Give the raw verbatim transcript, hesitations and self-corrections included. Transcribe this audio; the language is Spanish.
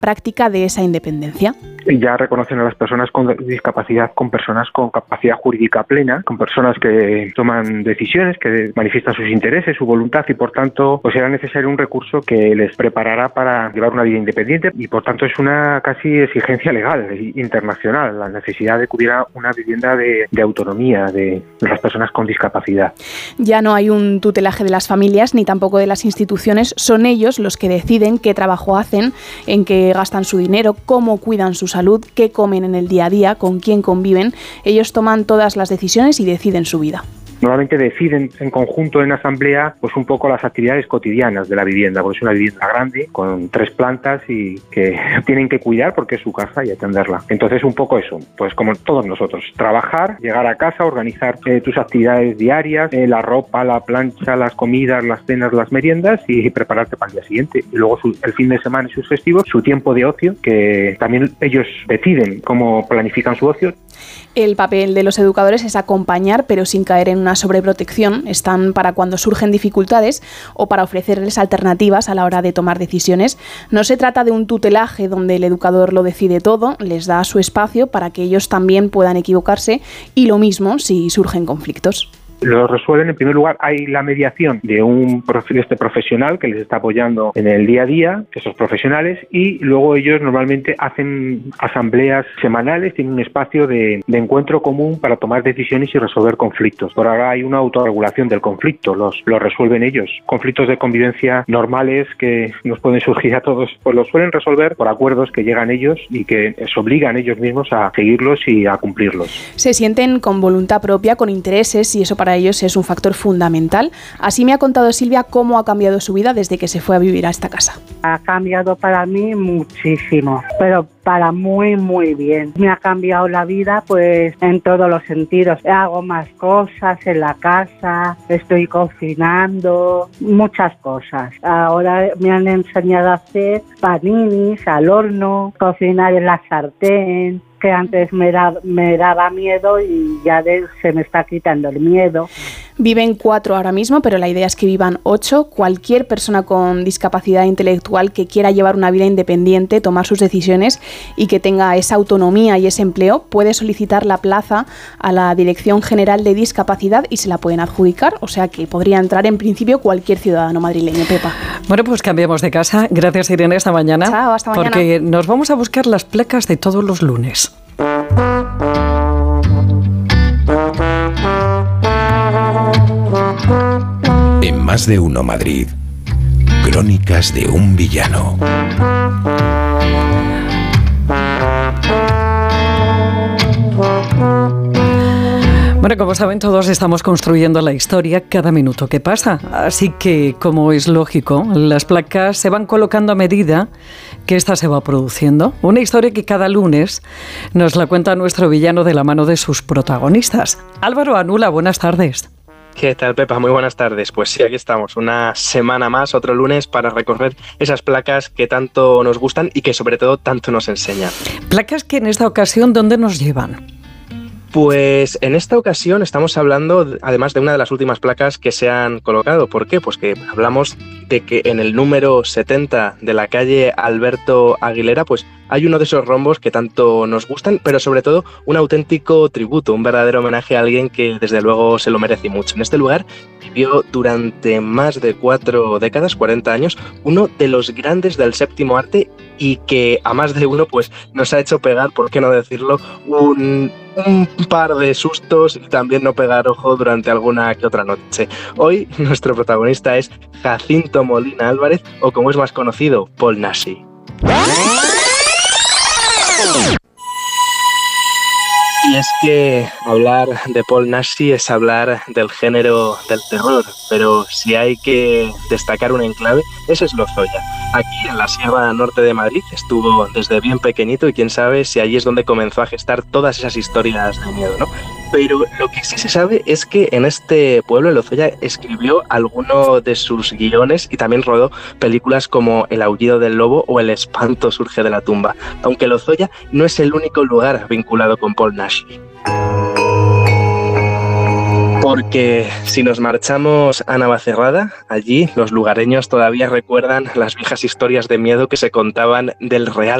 práctica de esa independencia. Ya reconocen a las personas con discapacidad con personas con capacidad jurídica plena, con personas que toman decisiones, que manifiestan sus intereses, su voluntad, y por tanto pues era necesario un recurso que les preparara para llevar una vida independiente, y por tanto es una casi exigencia legal internacional, la necesidad de que hubiera una vivienda de, de autonomía de, de las personas con discapacidad. Ya no hay un tutelaje de las familias ni tampoco de las instituciones, son ellos los que deciden qué trabajo hacen, en qué gastan su dinero, cómo cuidan sus salud, qué comen en el día a día, con quién conviven. Ellos toman todas las decisiones y deciden su vida. Normalmente deciden en conjunto en asamblea pues un poco las actividades cotidianas de la vivienda, porque es una vivienda grande con tres plantas y que tienen que cuidar porque es su casa y atenderla. Entonces un poco eso, pues como todos nosotros, trabajar, llegar a casa, organizar eh, tus actividades diarias, eh, la ropa, la plancha, las comidas, las cenas, las meriendas y prepararte para el día siguiente. Y luego su, el fin de semana y sus festivos, su tiempo de ocio, que también ellos deciden cómo planifican su ocio. El papel de los educadores es acompañar, pero sin caer en una sobreprotección. Están para cuando surgen dificultades o para ofrecerles alternativas a la hora de tomar decisiones. No se trata de un tutelaje donde el educador lo decide todo, les da su espacio para que ellos también puedan equivocarse, y lo mismo si surgen conflictos. Lo resuelven, en primer lugar, hay la mediación de un de este profesional que les está apoyando en el día a día, esos profesionales, y luego ellos normalmente hacen asambleas semanales, tienen un espacio de, de encuentro común para tomar decisiones y resolver conflictos. Por ahora hay una autorregulación del conflicto, los, los resuelven ellos. Conflictos de convivencia normales que nos pueden surgir a todos, pues los suelen resolver por acuerdos que llegan ellos y que se obligan ellos mismos a seguirlos y a cumplirlos. Se sienten con voluntad propia, con intereses, y eso para ellos es un factor fundamental. Así me ha contado Silvia cómo ha cambiado su vida desde que se fue a vivir a esta casa. Ha cambiado para mí muchísimo, pero para muy muy bien. Me ha cambiado la vida pues en todos los sentidos. Hago más cosas en la casa, estoy cocinando, muchas cosas. Ahora me han enseñado a hacer paninis al horno, cocinar en la sartén, que antes me, da, me daba miedo y ya de, se me está quitando el miedo. Viven cuatro ahora mismo, pero la idea es que vivan ocho. Cualquier persona con discapacidad intelectual que quiera llevar una vida independiente, tomar sus decisiones y que tenga esa autonomía y ese empleo, puede solicitar la plaza a la Dirección General de Discapacidad y se la pueden adjudicar, o sea que podría entrar en principio cualquier ciudadano madrileño. Pepa. Bueno, pues cambiamos de casa. Gracias, Irene, esta mañana. Chao, hasta mañana. Porque nos vamos a buscar las placas de todos los lunes. En Más de Uno Madrid, Crónicas de un villano. Bueno, como saben, todos estamos construyendo la historia cada minuto que pasa. Así que, como es lógico, las placas se van colocando a medida que ésta se va produciendo. Una historia que cada lunes nos la cuenta nuestro villano de la mano de sus protagonistas. Álvaro Anula, buenas tardes. ¿Qué tal, Pepa? Muy buenas tardes. Pues sí, aquí estamos, una semana más, otro lunes, para recorrer esas placas que tanto nos gustan y que sobre todo tanto nos enseñan. Placas que en esta ocasión, ¿dónde nos llevan? Pues en esta ocasión estamos hablando además de una de las últimas placas que se han colocado. ¿Por qué? Pues que hablamos de que en el número setenta de la calle Alberto Aguilera pues hay uno de esos rombos que tanto nos gustan, pero sobre todo un auténtico tributo, un verdadero homenaje a alguien que desde luego se lo merece mucho. En este lugar vivió durante más de cuatro décadas, cuarenta años, uno de los grandes del séptimo arte y que a más de uno pues nos ha hecho pegar, por qué no decirlo, un, un par de sustos y también no pegar ojo durante alguna que otra noche. Hoy nuestro protagonista es Jacinto Molina Álvarez, o como es más conocido, Paul Naschy. Y es que hablar de Paul Naschy es hablar del género del terror, pero si hay que destacar un enclave, ese es Lozoya. Aquí en la Sierra Norte de Madrid estuvo desde bien pequeñito y quién sabe si allí es donde comenzó a gestar todas esas historias de miedo, ¿no? Pero lo que sí se sabe es que en este pueblo Lozoya escribió alguno de sus guiones y también rodó películas como El aullido del lobo o El espanto surge de la tumba, aunque Lozoya no es el único lugar vinculado con Paul Naschy. Porque si nos marchamos a Navacerrada, allí los lugareños todavía recuerdan las viejas historias de miedo que se contaban del Real